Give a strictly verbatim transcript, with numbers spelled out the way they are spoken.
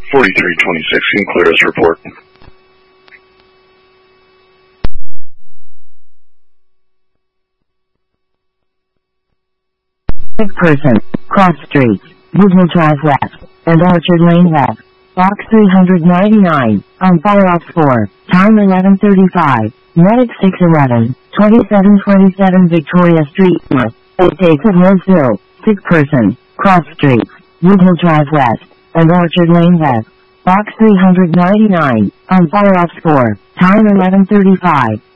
forty-three twenty-six, can clear us report. Sick person, cross streets, Woodhill Drive West, and Orchard Lane West. Box three ninety-nine, on fire ops four, time eleven thirty-five, medic six eleven, twenty-seven twenty-seven Victoria Street North, eight eight of Hillsville, sick person, cross streets, Woodhill Drive West, and Orchard Lane West. Box three ninety-nine, on fire ops four, time eleven thirty-five,